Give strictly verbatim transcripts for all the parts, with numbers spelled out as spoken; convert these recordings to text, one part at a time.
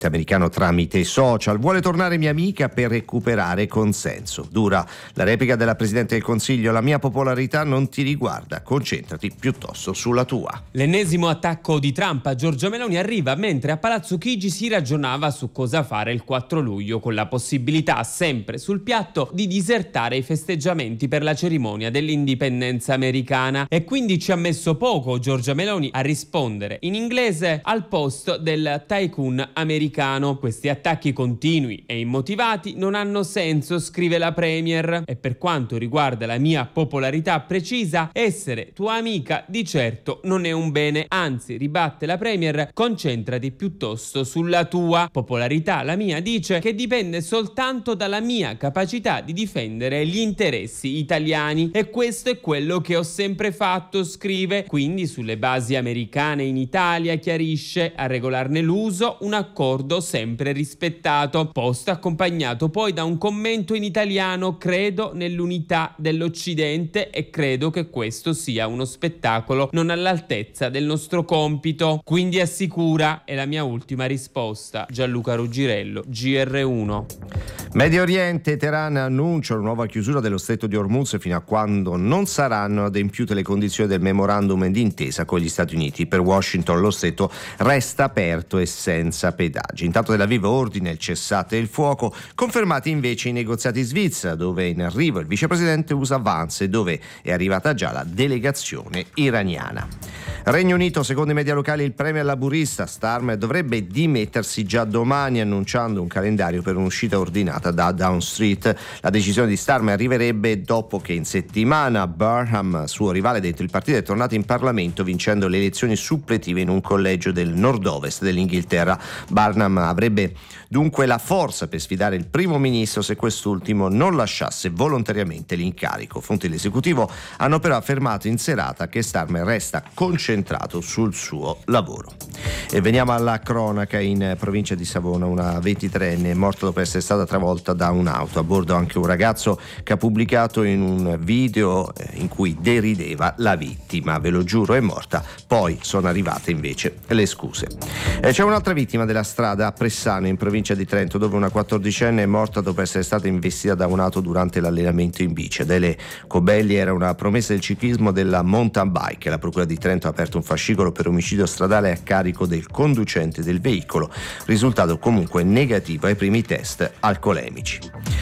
americano tramite i social. Vuole tornare mia amica per recuperare consenso. Dura la replica della Presidente del Consiglio: la mia popolarità non ti riguarda, concentrati piuttosto sulla tua. L'ennesimo attacco di Trump a Giorgia Meloni arriva mentre a Palazzo Chigi si ragionava su cosa fare il quattro luglio, con la possibilità sempre sul piatto di disertare i festeggiamenti per la cerimonia dell'indipendenza americana, e quindi ci ha messo poco Giorgia Meloni a rispondere in inglese al post del tycoon americano. Questi attacchi continui e immotivati non hanno senso, scrive la Premier, e per quanto riguarda la mia popolarità precisa, essere tua amica di certo non è un bene, anzi, ribatte la Premier, concentrati piuttosto sulla tua popolarità. La mia, dice, che dipende soltanto dalla mia capacità di difendere gli interessi italiani, e questo è quello che ho sempre fatto, scrive. Quindi sulle basi americane in Italia, chiarisce, a regolarne l'uso un accordo sempre rispettato. Post accompagnato poi da un commento in italiano: credo nell'unità dell'Occidente e credo che questo sia uno spettacolo non all'altezza del nostro compito. Quindi assicura, è la mia ultima risposta. Gianluca Ruggirello, G R uno. Medio Oriente, Teheran annuncia una nuova chiusura dello stretto di Hormuz fino a quando non saranno adempiute le condizioni del memorandum d'intesa con gli Stati Uniti. Per Washington lo stretto resta aperto e senza pedaggi. Intanto Tel Aviv ordina il cessate il fuoco, confermati invece i negoziati in Svizzera, dove è in arrivo il vicepresidente U S A Vance, dove è arrivata già la delegazione iraniana. Regno Unito, secondo i media locali, il premier laburista Starmer dovrebbe dimettersi già domani, annunciando un calendario per un'uscita ordinata da Downing Street. La decisione di Starmer arriverebbe dopo che in settimana Burnham, suo rivale dentro il partito, è tornato in Parlamento vincendo le elezioni suppletive in un collegio del nord-ovest dell'Inghilterra. Burnham avrebbe dunque la forza per sfidare il primo ministro se quest'ultimo non lasciasse volontariamente l'incarico. Fonti dell'esecutivo hanno però affermato in serata che Starmer resta concentrato sul suo lavoro. E veniamo alla cronaca. In provincia di Savona una ventitreenne è morta dopo essere stata travolta da un'auto. A bordo anche un ragazzo che ha pubblicato in un video in cui derideva la vittima. Ve lo giuro, è morta. Poi sono arrivate invece le scuse. E c'è un'altra vittima della strada a Pressano, in provincia di Trento, dove una quattordicenne è morta dopo essere stata investita da un'auto durante l'allenamento in bici. Adele Cobelli era una promessa del ciclismo della mountain bike. La procura di Trento ha aperto un fascicolo per omicidio stradale a carico del conducente del veicolo, risultato comunque negativo ai primi test alcolemici.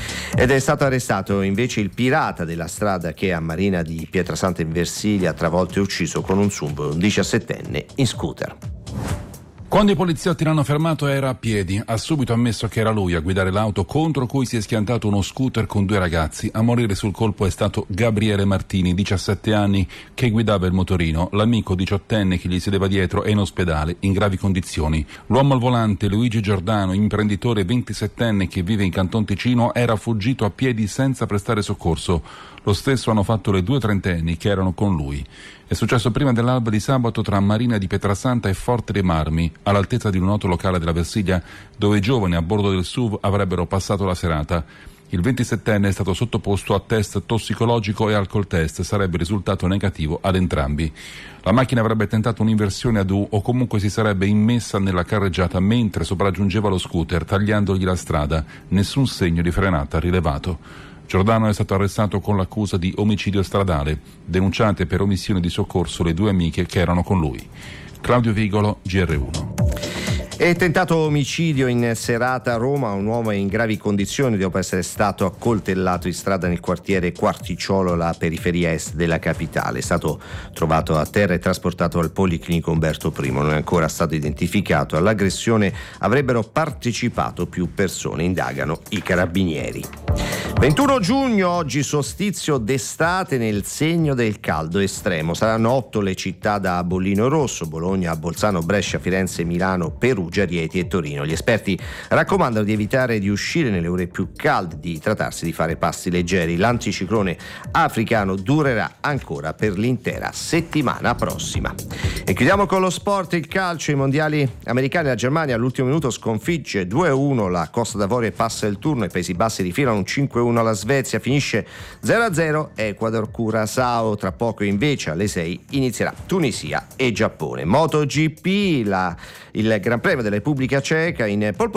Ed è stato arrestato invece il pirata della strada che a Marina di Pietrasanta in Versilia ha travolto e ucciso con un zumbo un diciassettenne in scooter. Quando i poliziotti l'hanno fermato era a piedi. Ha subito ammesso che era lui a guidare l'auto contro cui si è schiantato uno scooter con due ragazzi. A morire sul colpo è stato Gabriele Martini, diciassette anni, che guidava il motorino. L'amico diciottenne che gli sedeva dietro è in ospedale, in gravi condizioni. L'uomo al volante, Luigi Giordano, imprenditore ventisettenne che vive in Canton Ticino, era fuggito a piedi senza prestare soccorso. Lo stesso hanno fatto le due trentenni che erano con lui. È successo prima dell'alba di sabato tra Marina di Pietrasanta e Forte dei Marmi, all'altezza di un noto locale della Versilia, dove i giovani a bordo del S U V avrebbero passato la serata. Il ventisettenne è stato sottoposto a test tossicologico e alcol test, sarebbe risultato negativo ad entrambi. La macchina avrebbe tentato un'inversione ad U o comunque si sarebbe immessa nella carreggiata mentre sopraggiungeva lo scooter, tagliandogli la strada. Nessun segno di frenata rilevato. Giordano è stato arrestato con l'accusa di omicidio stradale, denunciate per omissione di soccorso le due amiche che erano con lui. Claudio Vigolo, G R uno. E tentato omicidio in serata a Roma, un uomo è in gravi condizioni dopo essere stato accoltellato in strada nel quartiere Quarticciolo, la periferia est della capitale. È stato trovato a terra e trasportato al Policlinico Umberto I, non è ancora stato identificato. All'aggressione avrebbero partecipato più persone, indagano i carabinieri. ventuno giugno, oggi solstizio d'estate nel segno del caldo estremo. Saranno otto le città da bollino rosso: Bologna, Bolzano, Brescia, Firenze, Milano, Perugia, Rieti e Torino. Gli esperti raccomandano di evitare di uscire nelle ore più calde, di trattarsi di fare passi leggeri. L'anticiclone africano durerà ancora per l'intera settimana prossima. E chiudiamo con lo sport, il calcio, i mondiali americani. La Germania all'ultimo minuto sconfigge due a uno la Costa d'Avorio e passa il turno. I Paesi Bassi rifilano un cinque a uno alla Svezia, finisce zero a zero Ecuador Curaçao. Tra poco invece alle sei inizierà Tunisia e Giappone. MotoGP, la, il Gran Premio della Repubblica Ceca in pole